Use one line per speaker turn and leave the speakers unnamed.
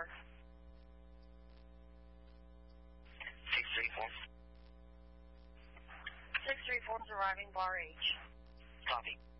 bar.
634.
634 is arriving bar H.
Copy.